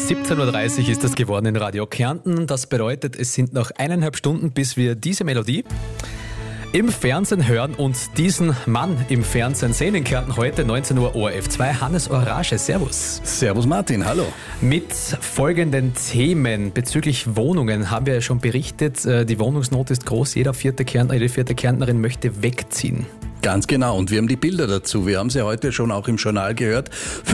17.30 Uhr ist es geworden in Radio Kärnten. Das bedeutet, es sind noch 1,5 Stunden, bis wir diese Melodie im Fernsehen hören und diesen Mann im Fernsehen sehen. In Kärnten heute 19 Uhr ORF 2, Hannes Orage. Servus. Servus Martin, hallo. Mit folgenden Themen bezüglich Wohnungen haben wir ja schon berichtet. Die Wohnungsnot ist groß. Jeder vierte Kärntner, jede vierte Kärntnerin möchte wegziehen. Ganz genau, und wir haben die Bilder dazu. Wir haben sie heute schon auch im Journal gehört.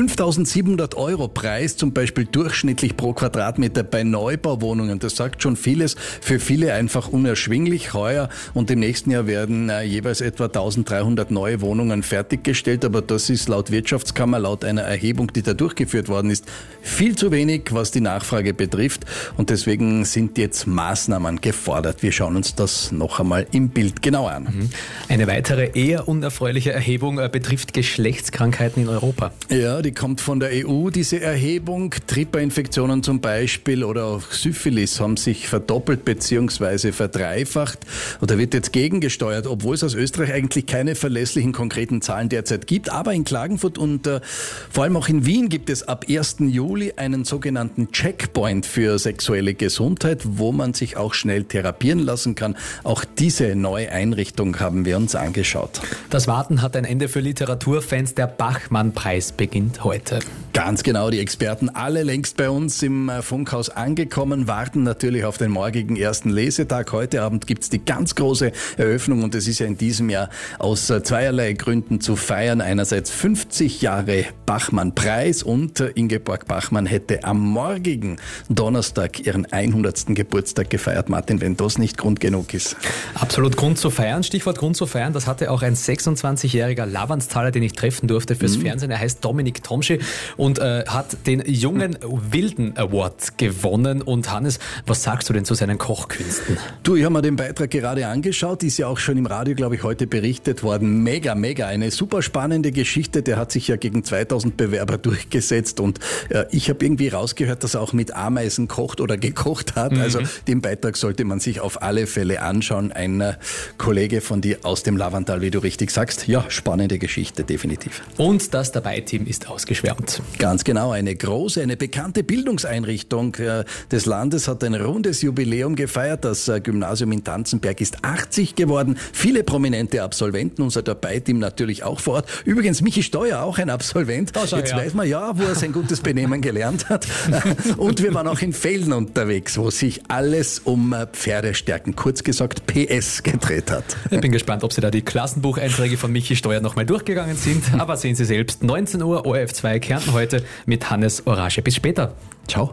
5.700 € Preis zum Beispiel durchschnittlich pro Quadratmeter bei Neubauwohnungen. Das sagt schon vieles, für viele einfach unerschwinglich. Heuer und im nächsten Jahr werden jeweils etwa 1.300 neue Wohnungen fertiggestellt. Aber das ist laut Wirtschaftskammer, laut einer Erhebung, die da durchgeführt worden ist, viel zu wenig, was die Nachfrage betrifft. Und deswegen sind jetzt Maßnahmen gefordert. Wir schauen uns das noch einmal im Bild genauer an. Eine weitere eher unerfreuliche Erhebung betrifft Geschlechtskrankheiten in Europa. Ja, die kommt von der EU, diese Erhebung. Tripperinfektionen zum Beispiel oder auch Syphilis haben sich verdoppelt bzw. verdreifacht. Und da wird jetzt gegengesteuert, obwohl es aus Österreich eigentlich keine verlässlichen konkreten Zahlen derzeit gibt. Aber in Klagenfurt und vor allem auch in Wien gibt es ab 1. Juli einen sogenannten Checkpoint für sexuelle Gesundheit, wo man sich auch schnell therapieren lassen kann. Auch diese neue Einrichtung haben wir uns angeschaut. Das Warten hat ein Ende für Literaturfans. Der Bachmann-Preis beginnt heute. Ganz genau, die Experten alle längst bei uns im Funkhaus angekommen, warten natürlich auf den morgigen ersten Lesetag. Heute Abend gibt's die ganz große Eröffnung und es ist ja in diesem Jahr aus zweierlei Gründen zu feiern. Einerseits 50 Jahre Bachmann-Preis und Ingeborg Bachmann hätte am morgigen Donnerstag ihren 100. Geburtstag gefeiert. Martin, wenn das nicht Grund genug ist. Absolut Grund zu feiern. Stichwort Grund zu feiern, das hatte auch ein 26-jähriger Lavanztaler, den ich treffen durfte fürs Fernsehen. Er heißt Dominik Tomschi und hat den Jungen Wilden Award gewonnen. Und Hannes, was sagst du denn zu seinen Kochkünsten? Du, ich habe mir den Beitrag gerade angeschaut, ist ja auch schon im Radio, glaube ich, heute berichtet worden. Mega, eine super spannende Geschichte. Der hat sich ja gegen 2000 Bewerber durchgesetzt und ich habe irgendwie rausgehört, dass er auch mit Ameisen kocht oder gekocht hat. Also den Beitrag sollte man sich auf alle Fälle anschauen. Ein Kollege von dir aus dem Lavantal, wie du richtig sagst. Ja, spannende Geschichte, definitiv. Und das Dabei-Team ist ausgeschwärmt. Ganz genau, eine bekannte Bildungseinrichtung des Landes hat ein rundes Jubiläum gefeiert. Das Gymnasium in Tanzenberg ist 80 geworden. Viele prominente Absolventen, unser Dabei-Team natürlich auch vor Ort. Übrigens Michi Steuer, auch ein Absolvent. Jetzt weiß man ja, wo er sein gutes Benehmen gelernt hat. Und wir waren auch in Velden unterwegs, wo sich alles um Pferdestärken, kurz gesagt PS, gedreht hat. Ich bin gespannt, ob Sie da die Klassenbucheinträge von Michi Steuer nochmal durchgegangen sind. Aber sehen Sie selbst, 19 Uhr ORF 2 Kärnten heute mit Hannes Orage. Bis später. Ciao.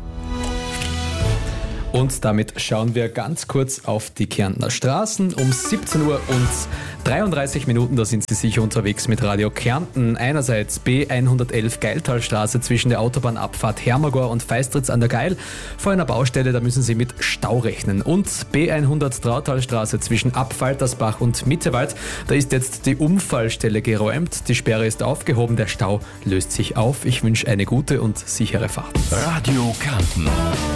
Und damit schauen wir ganz kurz auf die Kärntner Straßen. Um 17 Uhr und 33 Minuten, da sind Sie sicher unterwegs mit Radio Kärnten. Einerseits B111 Geiltalstraße zwischen der Autobahnabfahrt Hermagor und Feistritz an der Geil. Vor einer Baustelle, da müssen Sie mit Stau rechnen. Und B100 Trautalstraße zwischen Abfaltersbach und Mittewald. Da ist jetzt die Unfallstelle geräumt. Die Sperre ist aufgehoben, der Stau löst sich auf. Ich wünsche eine gute und sichere Fahrt. Radio Kärnten.